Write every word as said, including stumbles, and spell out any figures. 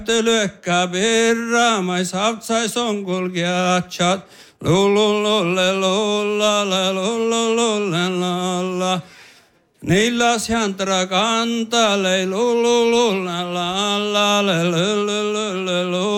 Lyökkää virraa, mai savtsais on kulkiatsat. Lulululle lullale lullululle lalla. Niillas jantra kantale lulululle lallale lullululle lullale.